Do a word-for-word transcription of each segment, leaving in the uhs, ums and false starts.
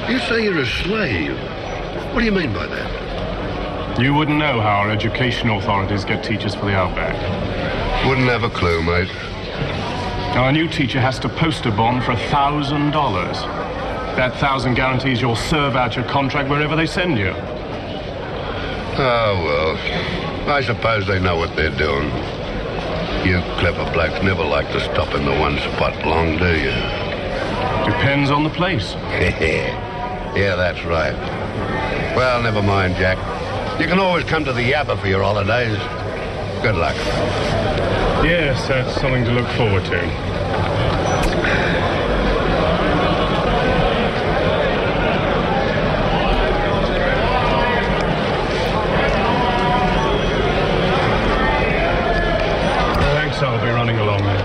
You say you're a slave. What do you mean by that? You wouldn't know how our education authorities get teachers for the outback. Wouldn't have a clue, mate. Our new teacher has to post a bond for a thousand dollars. That thousand guarantees you'll serve out your contract wherever they send you. Oh, well, I suppose they know what they're doing. You clever blacks never like to stop in the one spot long, do you? Depends on the place. Yeah, that's right. Well, never mind, Jack. You can always come to the Yabba for your holidays. Good luck. Yes, that's something to look forward to. I'll be running along there.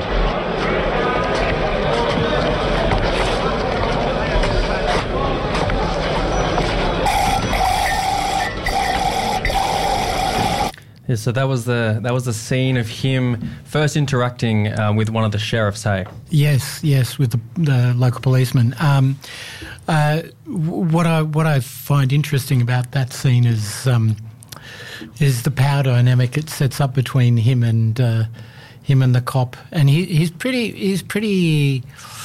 Yeah, so that was the that was the scene of him first interacting uh, with one of the sheriffs. Hey. Yes, yes, with the, the local policeman. Um, uh, what I what I find interesting about that scene is um, is the power dynamic it sets up between him and. Uh, him and the cop, and he, he's pretty, he's pretty,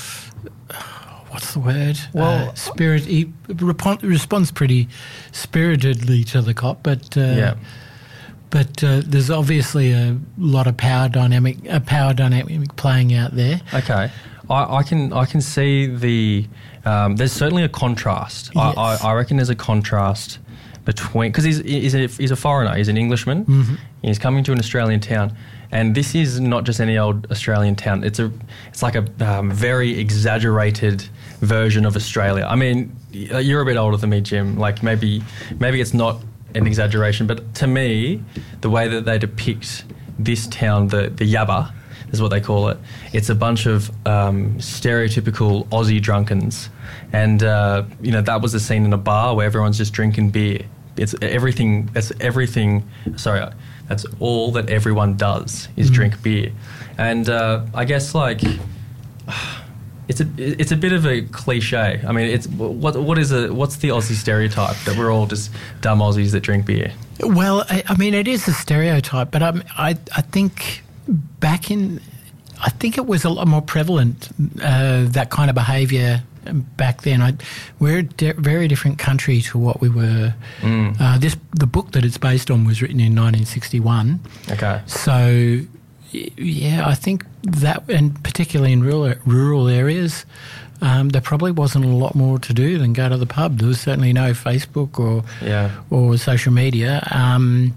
what's the word? Well, uh, spirit, he rep- responds pretty spiritedly to the cop, but uh, yeah. but uh, there's obviously a lot of power dynamic, a power dynamic playing out there. Okay, I, I can I can see the, um, there's certainly a contrast. Yes. I, I, I reckon there's a contrast between, because he's, he's, a, he's a foreigner, he's an Englishman, mm-hmm. he's coming to an Australian town. And this is not just any old Australian town. It's a, it's like a um, very exaggerated version of Australia. I mean, you're a bit older than me, Jim. Like maybe, maybe it's not an exaggeration, but to me, the way that they depict this town, the the Yabba, is what they call it. It's a bunch of um, stereotypical Aussie drunkens, and uh, you know that was a scene in a bar where everyone's just drinking beer. It's everything. That's everything. Sorry. That's all that everyone does is mm. drink beer, and uh, I guess like it's a it's a bit of a cliche. I mean, it's what what is a what's the Aussie stereotype that we're all just dumb Aussies that drink beer? Well, I, I mean, it is a stereotype, but um, I I think back in I think it was a lot more prevalent uh, that kind of behaviour. Back then, I, we're a de- very different country to what we were. Mm. Uh, this the book that it's based on was written in nineteen sixty-one. Okay. So, yeah, I think that, and particularly in rural rural areas, um, there probably wasn't a lot more to do than go to the pub. There was certainly no Facebook or yeah. or social media, um,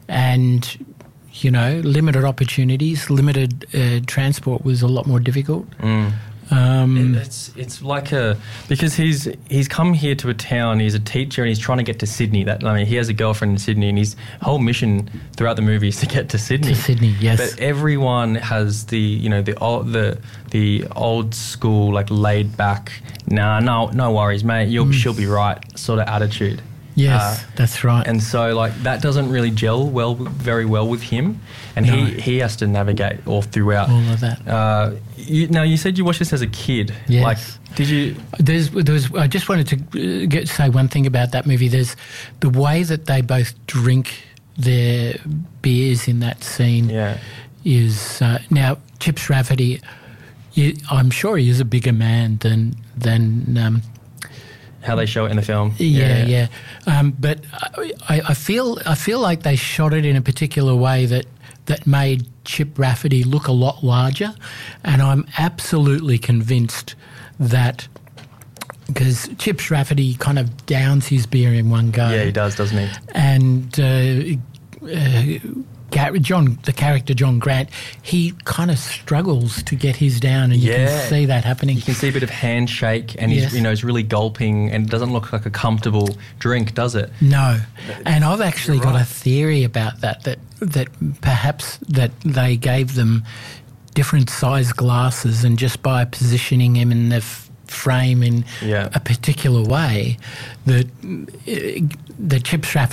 and you know, limited opportunities, limited uh, transport was a lot more difficult. Mm. Um, it's it's like a because he's he's come here to a town. He's a teacher and he's trying to get to Sydney. That I mean, he has a girlfriend in Sydney, and his whole mission throughout the movie is to get to Sydney. To Sydney, yes. But everyone has the you know the old the the old school like laid back. Nah, no no worries, mate. You'll mm. she'll be right sort of attitude. Yes, uh, that's right. And so, like, that doesn't really gel well, very well with him, and no. he, he has to navigate all throughout. All of that. Uh, you, now, you said you watched this as a kid. Yes. Like, did you? There's, there was. I just wanted to get say one thing about that movie. There's the way that they both drink their beers in that scene. Yeah. Is uh, now Chips Rafferty. You, I'm sure he is a bigger man than than. Um, How they show it in the film. Yeah, yeah. yeah. Um, but I, I feel I feel like they shot it in a particular way that, that made Chip Rafferty look a lot larger, and I'm absolutely convinced that because Chip Rafferty kind of downs his beer in one go. Yeah, he does, doesn't he? And uh, uh, John, the character John Grant, he kind of struggles to get his down, and you yeah. can see that happening. You can see a bit of handshake, and yes. he's you know he's really gulping, and it doesn't look like a comfortable drink, does it? No, and I've actually You're got right. a theory about that. That that perhaps that they gave them different size glasses, and just by positioning him in the f- frame in yeah. a particular way, that uh, the Chips Rafferty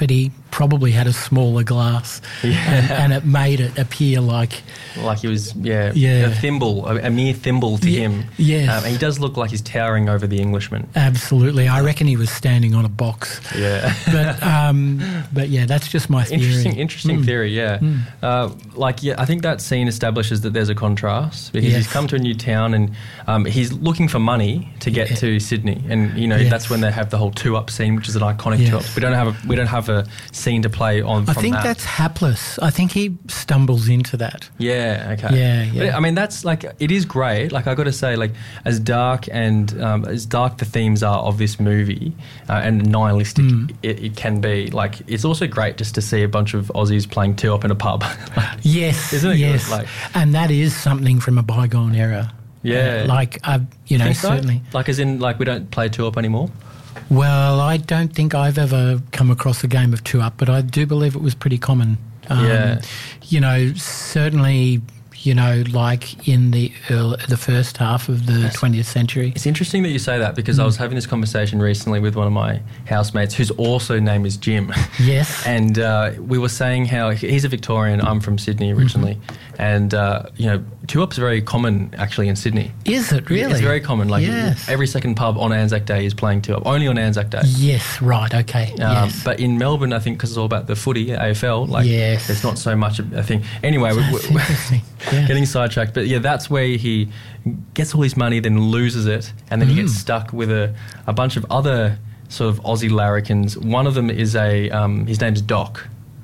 probably had a smaller glass, Yeah. and, and it made it appear like Like he was, yeah, Yeah. a thimble, a, a mere thimble to Ye- him. yes. Um, and he does look like he's towering over the Englishman. absolutely. I reckon he was standing on a box. Yeah. But um, but yeah, that's just my theory. Interesting, interesting Mm. theory, yeah. Uh, like, yeah, I think that scene establishes that there's a contrast because Yes. he's come to a new town and um, he's looking for money to get Yeah. to Sydney, and you know Yes. that's when they have the whole two-up scene, which is an iconic Yes. two-up. We don't have a we don't have a scene to play on. I from think that. that's hapless. I think he stumbles into that. Yeah, okay. Yeah, yeah. But, I mean, that's like, it is great. Like, I got to say, like, as dark and um, as dark the themes are of this movie uh, and nihilistic Mm. it, it can be, like, it's also great just to see a bunch of Aussies playing two-up in a pub. Yes, Isn't it good? yes, Like- and that is something from a bygone era. Yeah. Uh, like I, you know, Think so? certainly. Like, as in, like, we don't play two-up anymore? Well, I don't think I've ever come across a game of two up, but I do believe it was pretty common. Um, Yeah. You know, certainly, you know, like in the early, the first half of the twentieth century. It's interesting that you say that because I was having this conversation recently with one of my housemates whose also name is Jim. Yes. And uh, we were saying how he's a Victorian, I'm from Sydney originally. And, uh, you know, two-up's very common actually in Sydney. Is it really? It's very common. Like Yes. every second pub on Anzac Day is playing two-up, only on Anzac Day. Yes, right, okay. Um, yes. But in Melbourne, I think because it's all about the footy, A F L, like Yes. there's not so much of a thing. Anyway, we- That's we- interesting. Yeah. getting sidetracked. But yeah, that's where he gets all his money, then loses it, and then he Mm. gets stuck with a, a bunch of other sort of Aussie larrikins. One of them is a, um, his name's Doc.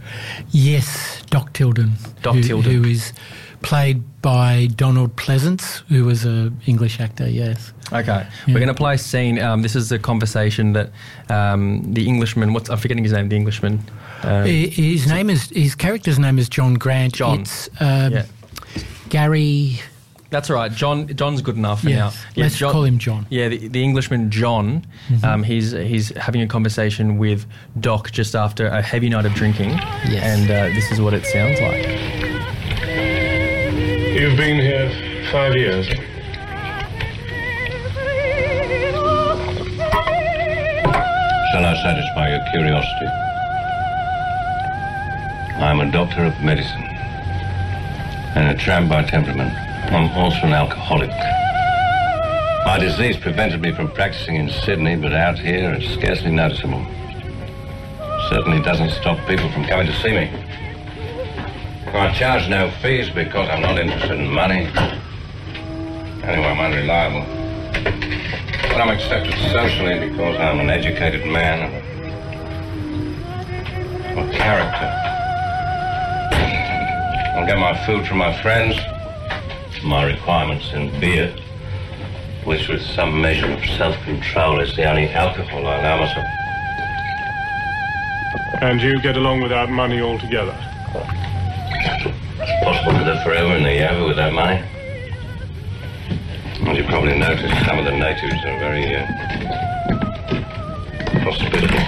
Yes, Doc Tilden. Doc who, Tilden. Who is played by Donald Pleasance, who was an English actor, yes. Okay, Yeah. we're going to play a scene. Um, this is a conversation that um, the Englishman, what's, I'm forgetting his name, the Englishman. Um, Hi- his name is, his character's name is John Grant. John. It's um, yeah. Gary, That's all right. John. John's good enough for yes, now. Yeah, let's call him John. Yeah, the, the Englishman John. Mm-hmm. Um, he's he's having a conversation with Doc just after a heavy night of drinking. Yes. And uh, this is what it sounds like. You've been here five years. Shall I satisfy your curiosity? I'm a doctor of medicine and a tramp by temperament. I'm also an alcoholic. My disease prevented me from practicing in Sydney, but out here it's scarcely noticeable. Certainly doesn't stop people from coming to see me. I charge no fees because I'm not interested in money. Anyway, I'm unreliable. But I'm accepted socially because I'm an educated man of character. I'll get my food from my friends, my requirements in beer, which with some measure of self-control is the only alcohol I allow myself. And you get along without money altogether? It's possible to live forever in the Yava without money. As you probably noticed, some of the natives are very uh, hospitable.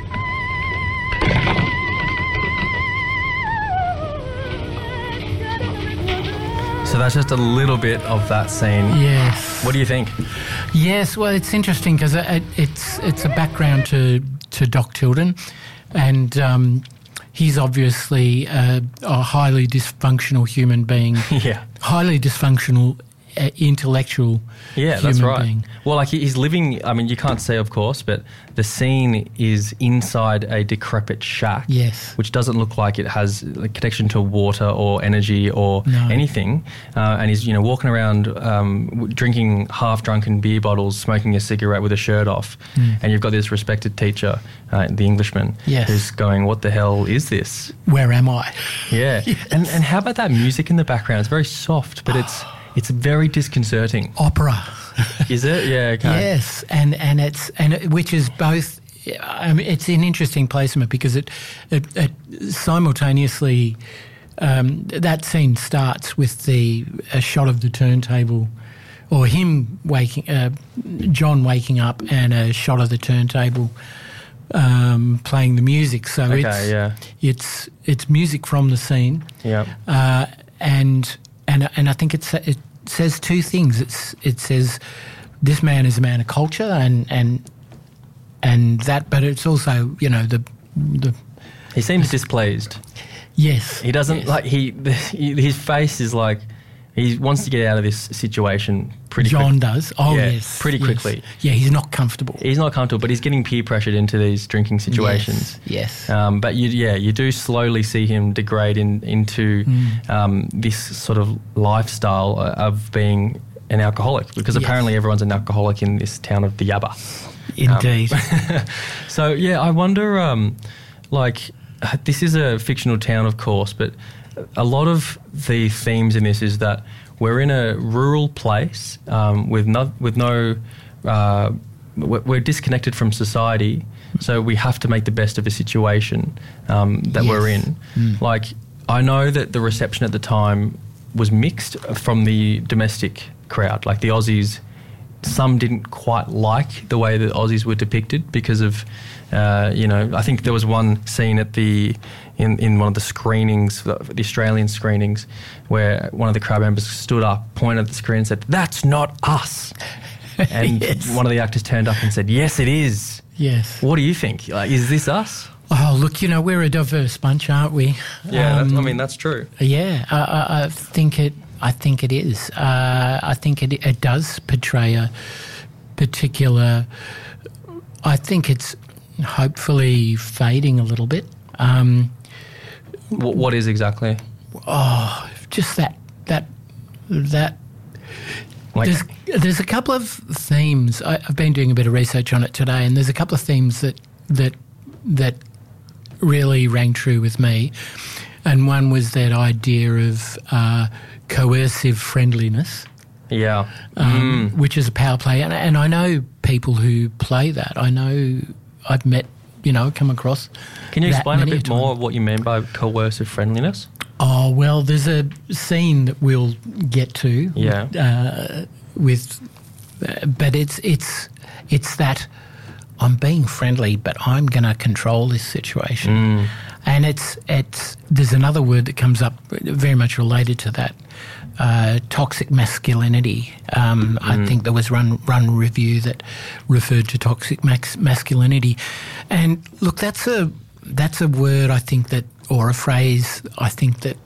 So that's just a little bit of that scene. Yes. What do you think? Yes, well, it's interesting because it, it's it's a background to to Doc Tilden, and um, he's obviously a, a highly dysfunctional human being, Yeah. highly dysfunctional uh, intellectual Yeah, human that's right. being. Well, like he- he's living, I mean, you can't see, of course, but the scene is inside a decrepit shack. Yes. Which doesn't look like it has a connection to water or energy or No. anything. Uh, and he's, you know, walking around um, w- drinking half-drunken beer bottles, smoking a cigarette with a shirt off. And you've got this respected teacher, uh, the Englishman, Yes. who's going, what the hell is this? Where am I? Yeah. And, and how about that music in the background? It's very soft, but it's it's very disconcerting. Opera. Is it? Yeah, okay. Yes, and and it's and it, which is both. I mean, it's an interesting placement because it it, it simultaneously um, that scene starts with the a shot of the turntable, or him waking, uh, John waking up, and a shot of the turntable um, playing the music. So Okay, it's yeah. it's it's music from the scene. Yeah. Uh, and and and I think it's it says two things. It's it says this man is a man of culture, and and and that, but it's also, you know, the the He seems displeased. Yes. He doesn't, yes. like, he, he, his face is like, he wants to get out of this situation pretty John quick. does. Oh, Yeah, yes. pretty yes. quickly. Yeah, he's not comfortable. He's not comfortable, but he's getting peer pressured into these drinking situations. Yes. yes. Um, but you, yeah, you do slowly see him degrade in, into Mm. um, this sort of lifestyle of being an alcoholic, because Yes. apparently everyone's an alcoholic in this town of the Yabba. Indeed. Um, so yeah, I wonder, um, like, this is a fictional town, of course, but a lot of the themes in this is that we're in a rural place um, with no, with no, uh, we're we're disconnected from society, so we have to make the best of a situation um, that Yes. we're in. Mm. Like, I know that the reception at the time was mixed from the domestic crowd, like the Aussies. Some didn't quite like the way that Aussies were depicted because of, uh, you know, I think there was one scene at the in, in one of the screenings, the the Australian screenings, where one of the crowd members stood up, pointed at the screen and said, "That's not us." And Yes. one of the actors turned up and said, "Yes, it is." Yes. What do you think? Like, is this us? Oh, look, you know, we're a diverse bunch, aren't we? Yeah, that's, I Um, mean, that's true. Yeah, I, I, I think it. I think it is. Uh, I think it, it does portray a particular. I think it's hopefully fading a little bit. Um, What, what is exactly? oh, just that that that. Like, There's, there's a couple of themes. I, I've been doing a bit of research on it today, and there's a couple of themes that that that really rang true with me. And one was that idea of uh, coercive friendliness, yeah. um, which is a power play. And, and I know people who play that. I know I've met, you know, come across. Can you that explain a many bit times. more what you mean by coercive friendliness? Oh, well, there's a scene that we'll get to. Yeah. Uh, with, uh, but it's it's it's that I'm being friendly, but I'm going to control this situation. Mm. And it's it's there's another word that comes up very much related to that, uh, toxic masculinity. Um, I think there was run run review that referred to toxic max, masculinity, and look, that's a that's a word I think that, or a phrase I think that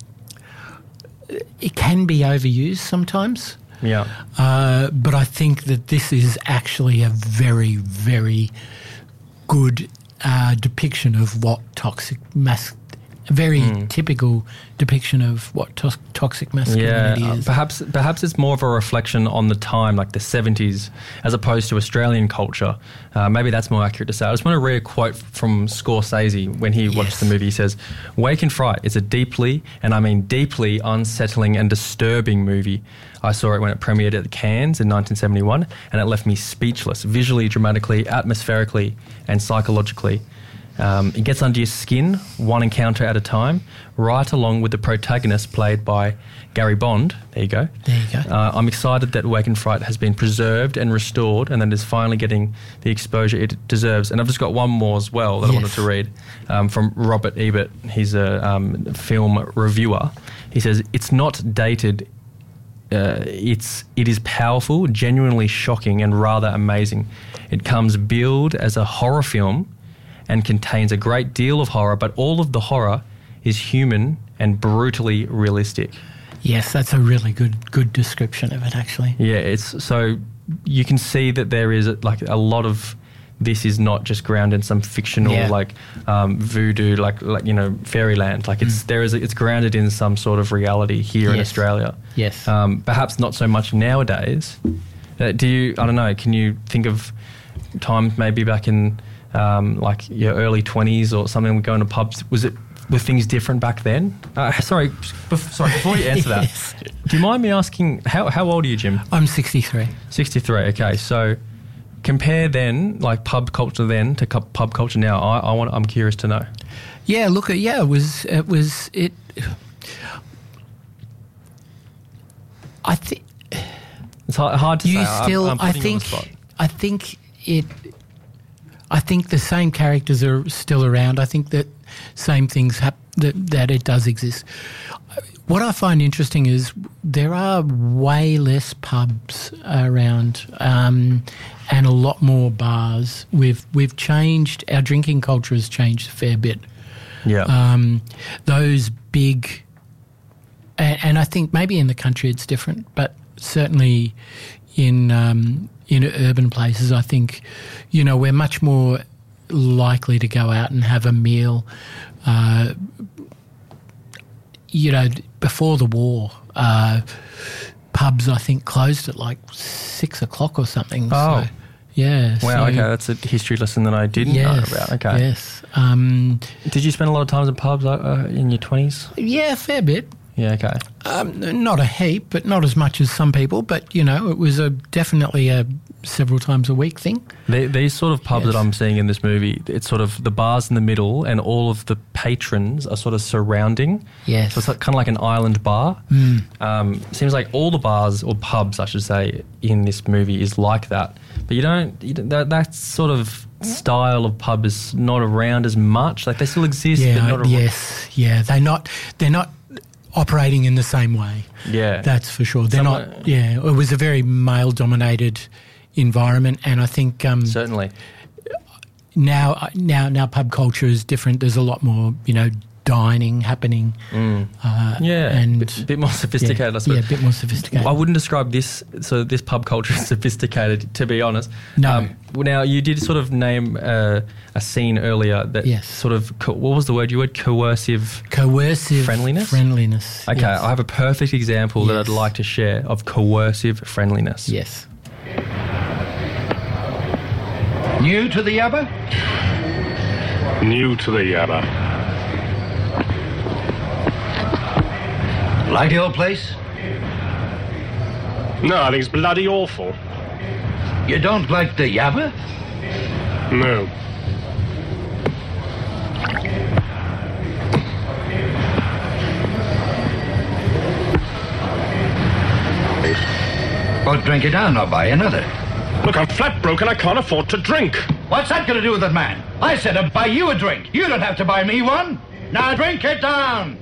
it can be overused sometimes. Yeah. Uh, but I think that this is actually a very, very good uh, depiction of what toxic mas- a very Mm. typical depiction of what to- toxic masculinity Yeah, uh, is. perhaps perhaps it's more of a reflection on the time, like the seventies, as opposed to Australian culture. Uh, maybe that's more accurate to say. I just want to read a quote from Scorsese when he watched Yes. the movie. He says, "Wake and Fright is a deeply, and I mean deeply, unsettling and disturbing movie. I saw it when it premiered at Cannes in nineteen seventy-one, and it left me speechless, visually, dramatically, atmospherically, and psychologically. Um, it gets under your skin, one encounter at a time, right along with the protagonist played by Gary Bond." There you go. There you go. Uh, I'm excited that Wake and Fright has been preserved and restored, and that it's finally getting the exposure it deserves. And I've just got one more as well that I wanted Yes. to read um, from Robert Ebert. He's a um, film reviewer. He says, "It's not dated. Uh, it's it is powerful, genuinely shocking, and rather amazing. It comes billed as a horror film and contains a great deal of horror, but all of the horror is human and brutally realistic." Yes, that's a really good good description of it, actually. Yeah, it's so you can see that there is like a lot of this is not just grounded in some fictional Yeah. like um, voodoo, like like you know fairyland. Like it's there is it's grounded in some sort of reality here in Yes. Australia. Yes. Um, perhaps not so much nowadays. Uh, do you? I don't know. Can you think of times maybe back in um, like your early twenties or something? We go into pubs. Was it? Were things different back then? Uh, sorry, bef- sorry. Before you answer that, Yes. do you mind me asking how how old are you, Jim? I'm sixty-three. sixty-three. Okay, so compare then, like pub culture then to cu- pub culture now. I, I want. I'm curious to know. Yeah, look, at yeah, it was it was it. I think It's hard, hard to you say. I'm- still. I'm I putting you on the think. spot. I think it. I think the same characters are still around. I think that same things hap- that that it does exist. What I find interesting is there are way less pubs around, um, and a lot more bars. We've we've changed. Our drinking culture has changed a fair bit. Yeah. Um, those big, and, and I think maybe in the country it's different, but certainly in um, in urban places, I think, you know, we're much more likely to go out and have a meal. Uh, you know, before the war, uh, pubs I think closed at like six o'clock or something. Oh. So, yeah. Wow, so, okay, that's a history lesson that I didn't yes, know about. Okay. Yes. Um, Did you spend a lot of time in pubs uh, in your twenties? yeah, a fair bit. Yeah, okay. Um, not a heap, but not as much as some people. But, you know, it was a definitely a several times a week thing. The, these sort of pubs Yes. that I'm seeing in this movie, it's sort of the bars in the middle and all of the patrons are sort of surrounding. Yes. So it's like, kind of like an island bar. Mm. Um, seems like all the bars, or pubs, I should say, in this movie is like that. But you don't, you don't that, that sort of style of pub is not around as much. Like they still exist, but Yeah, not around. yes, yeah. They're not, they're not operating in the same way. Yeah. That's for sure. They're Some- not, yeah. It was a very male-dominated environment, and I think um, Certainly. now, now, now pub culture is different. There's a lot more, you know, dining happening. Mm. Uh, Yeah, and a bit, bit more sophisticated, yeah, I suppose. Yeah, a bit more sophisticated. I wouldn't describe this, so this pub culture is sophisticated, to be honest. No. well, now, you did sort of name uh, a scene earlier that Yes. sort of, co- what was the word you word? Coercive. Coercive Friendliness? Friendliness. Okay, yes. I have a perfect example that Yes. I'd like to share of coercive friendliness. Yes. New to the Yabba? New to the Yabba. Like the old place? No, I think it's bloody awful. You don't like the Yabba? No. Well, drink it down or buy another. Look, I'm flat broke and I can't afford to drink. What's that got to do with it, man? I said I'd buy you a drink. You don't have to buy me one. Now drink it down.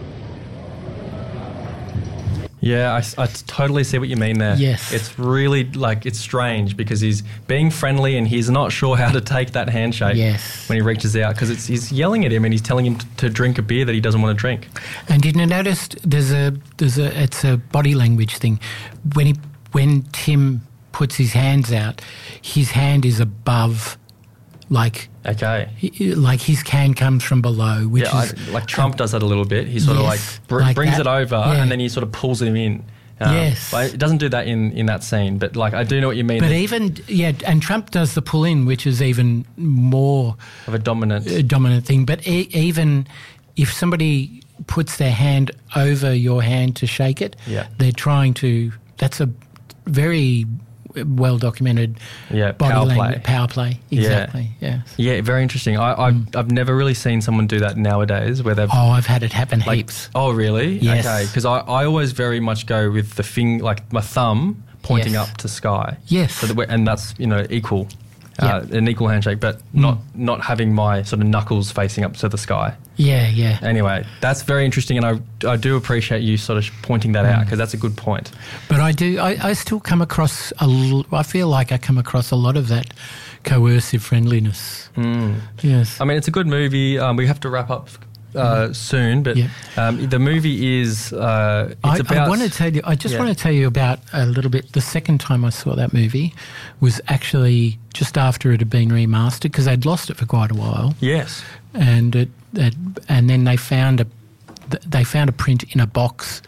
Yeah, I, s- I totally see what you mean there. Yes. It's really, like, it's strange because he's being friendly and he's not sure how to take that handshake Yes. when he reaches out because it's he's yelling at him and he's telling him t- to drink a beer that he doesn't want to drink. And didn't you notice there's a there's a it's a body language thing. When he when Tim puts his hands out, his hand is above, like Okay. he- like his can comes from below, which Yeah, is I, like Trump does that a little bit. He sort of like, Yes, br- like brings that. it over Yeah. and then he sort of pulls him in. Um, Yes. but it doesn't do that in, in that scene, but like I do know what you mean. But that- even yeah, and Trump does the pull in, which is even more of a dominant. a dominant thing. But e- even if somebody puts their hand over your hand to shake it, Yeah. they're trying to. That's a very well documented Yeah, body power language play. power play. Exactly. Yeah. Yeah, very interesting. I, I've, I've never really seen someone do that nowadays where they've. Oh, I've had it happen like, heaps. Oh, really? Yes. Okay, because I, I always very much go with the thing, like my thumb pointing Yes. up to sky. Yes. So that we're- and that's, you know, equal. Uh, Yeah. an equal handshake, but not not having my sort of knuckles facing up to the sky. Yeah, yeah. Anyway, that's very interesting, and I, I do appreciate you sort of pointing that Mm. out because that's a good point. But I do. I, I still come across a. l- I feel like I come across a lot of that coercive friendliness. Mm. Yes. I mean, it's a good movie. Um, we have to wrap up uh, soon, but Yeah. um, the movie is uh, it's I, about. I want to tell you. I just Yeah. want to tell you about a little bit. The second time I saw that movie was actually just after it had been remastered because they'd lost it for quite a while, Yes. and it, it and then they found a they found a print in a box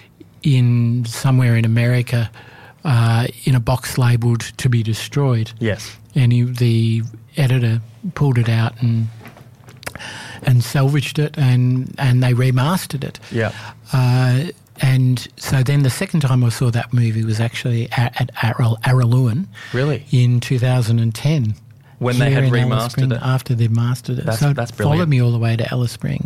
in somewhere in America, uh, in a box labelled to be destroyed. Yes. And he, the editor pulled it out and and salvaged it, and, and they remastered it. Yeah. Uh, and so then the second time I saw that movie was actually at, at Arral, Araluen Really? in two thousand ten. When they here had in Alice remastered Springs, it? after they'd mastered it. That's- so it that's followed brilliant. me all the way to Alice Springs.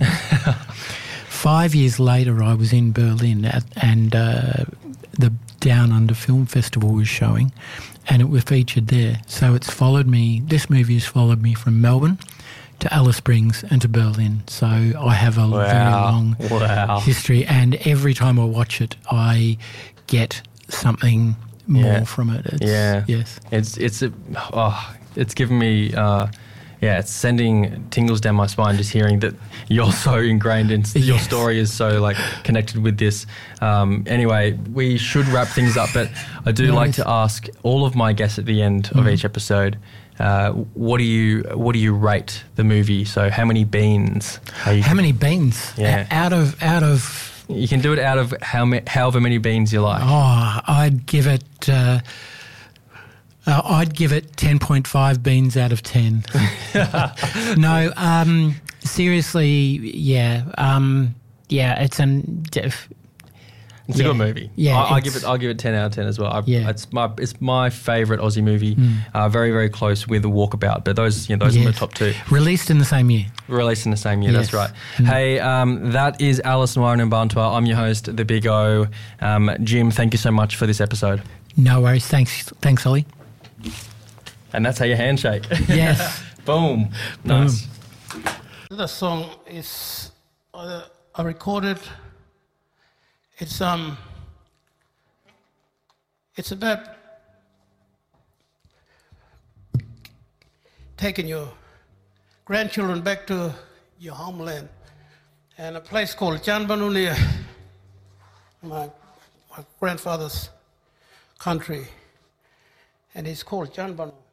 Five years later, I was in Berlin at, and uh, the Down Under Film Festival was showing, and it was featured there. So it's followed me, this movie has followed me from Melbourne to Alice Springs and to Berlin. So I have a very Wow. long Wow. history, and every time I watch it, I get something more Yeah. from it. It's, Yeah. Yes. It's it's a, oh, it's given me uh, yeah, it's sending tingles down my spine just hearing that you're so ingrained in your Yes. story is so like connected with this. Um, anyway, we should wrap things up, but I do No like worries. to ask all of my guests at the end of each episode, uh, what do you what do you rate the movie? So how many beans? Are you, How many beans? Yeah. O- Out of out of you can do it out of how ma- however many beans you like. oh, I'd give it. Uh, uh, I'd give it ten point five beans out of ten. No, um, seriously, yeah, um, yeah. It's an. Def, It's yeah. a good movie. Yeah, I, I give it's- it. I'll give it ten out of ten as well. I, Yeah. it's my it's my favourite Aussie movie. Uh, very very close with The Walkabout, but those you know those are my Yes. top two. Released in the same year. Released in the same year. That's Yes. right. Hey, um, that is Alice Warren and Bantua. I'm your host, The Big O. Um, Jim, thank you so much for this episode. No worries. Thanks, thanks, Ollie. And that's how you handshake. Yes. Boom. Nice. The song is uh, I recorded. It's um. It's about taking your grandchildren back to your homeland, and a place called Janbanu near my my grandfather's country, and it's called Janbanu.